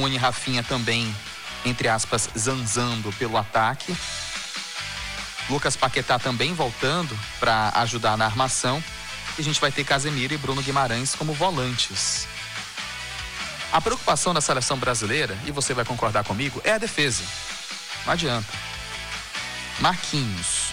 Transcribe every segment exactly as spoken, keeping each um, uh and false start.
Rony e Rafinha também, entre aspas, zanzando pelo ataque. Lucas Paquetá também voltando para ajudar na armação. E a gente vai ter Casemiro e Bruno Guimarães como volantes. A preocupação da seleção brasileira, e você vai concordar comigo, é a defesa. Não adianta. Marquinhos,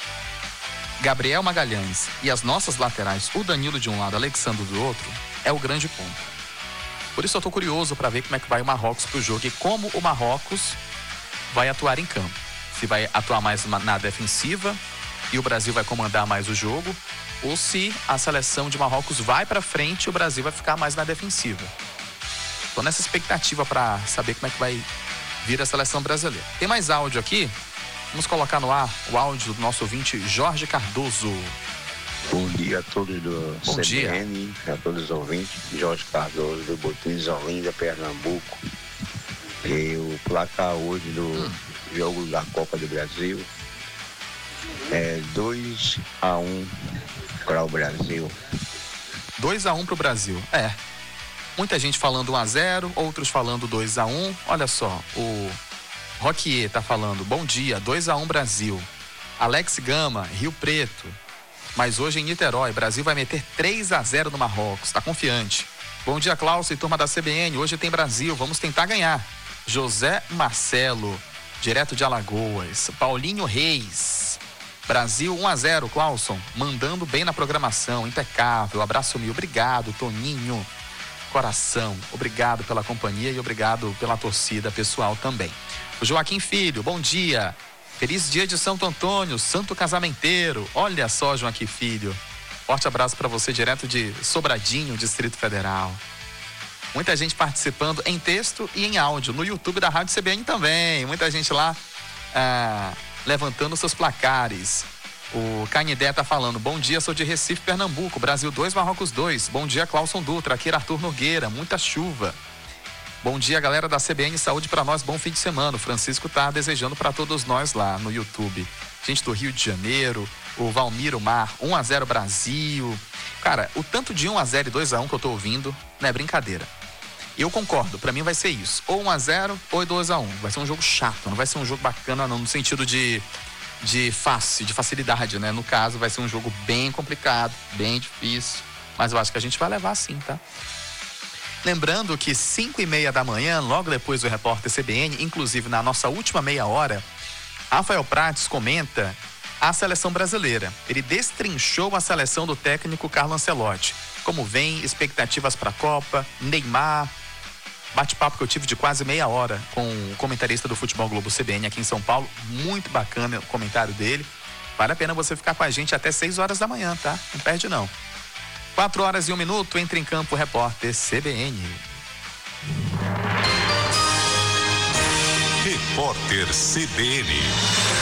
Gabriel Magalhães e as nossas laterais, o Danilo de um lado, Alexandre do outro, é o grande ponto. Por isso eu tô curioso para ver como é que vai o Marrocos pro jogo e como o Marrocos vai atuar em campo. Se vai atuar mais na defensiva e o Brasil vai comandar mais o jogo, ou se a seleção de Marrocos vai para frente e o Brasil vai ficar mais na defensiva. Tô nessa expectativa para saber como é que vai vir a seleção brasileira. Tem mais áudio aqui? Vamos colocar no ar o áudio do nosso ouvinte Jorge Cardoso. Bom dia a todos do Bom C B N, dia. A todos os ouvintes. Jorge Cardoso, do Botins, Olinda, Pernambuco. E o placar hoje do hum. jogo da Copa do Brasil é dois a um para o Brasil. dois a um para o Brasil, é. Muita gente falando um a zero, outros falando dois a um. Olha só, o Roquier tá falando, bom dia, dois a um Brasil. Alex Gama, Rio Preto. Mas hoje em Niterói, Brasil vai meter três a zero no Marrocos, tá confiante. Bom dia, Cláudio e turma da C B N, hoje tem Brasil, vamos tentar ganhar. José Marcelo, direto de Alagoas. Paulinho Reis, Brasil um a zero, Clauson, mandando bem na programação, impecável, abraço mil, obrigado, Toninho. Coração, obrigado pela companhia e obrigado pela torcida pessoal também. O Joaquim Filho, bom dia. Feliz dia de Santo Antônio, santo casamenteiro. Olha só, Joaquim Filho. Forte abraço para você, direto de Sobradinho, Distrito Federal. Muita gente participando em texto e em áudio, no YouTube da Rádio C B N também. Muita gente lá ah, levantando seus placares. O Canidé tá falando, bom dia, sou de Recife, Pernambuco, Brasil dois, Marrocos dois. Bom dia, Clauson Dutra, aqui Arthur Nogueira, muita chuva. Bom dia, galera da C B N, saúde pra nós, bom fim de semana. O Francisco tá desejando pra todos nós lá no YouTube. Gente do Rio de Janeiro, o Valmiro Mar, um a zero Brasil. Cara, o tanto de um a zero e dois a um que eu tô ouvindo não é brincadeira. Eu concordo, pra mim vai ser isso, ou um a zero ou dois a um. Vai ser um jogo chato, não vai ser um jogo bacana não, no sentido de... de fácil, de facilidade, né? No caso, vai ser um jogo bem complicado, bem difícil, mas eu acho que a gente vai levar sim, tá? Lembrando que cinco e meia da manhã, logo depois do Repórter C B N, inclusive na nossa última meia hora, Rafael Prates comenta a seleção brasileira. Ele destrinchou a seleção do técnico Carlo Ancelotti. Como vem, expectativas para a Copa, Neymar... Bate-papo que eu tive de quase meia hora com o comentarista do Futebol Globo C B N aqui em São Paulo. Muito bacana o comentário dele. Vale a pena você ficar com a gente até seis horas da manhã, tá? Não perde não. quatro horas e um minuto, entra em campo o Repórter C B N. Repórter C B N.